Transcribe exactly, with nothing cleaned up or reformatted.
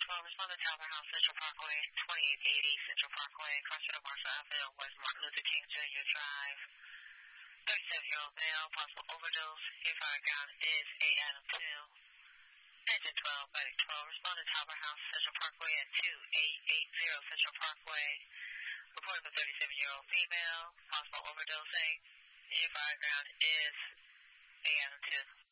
twelve, respond to Talbot House, Central Parkway, twenty-eight eighty Central Parkway, crossroad Marshall Avenue, West Martin Luther King Junior Drive. thirty-seven-year-old male, possible overdose. Nearby ground is A Adam two. Engine twelve, Medic twelve, respond to Talbot House, Central Parkway at twenty-eight eighty Central Parkway. Report of a thirty-seven-year-old female, possible overdosing. Nearby ground is A Adam two.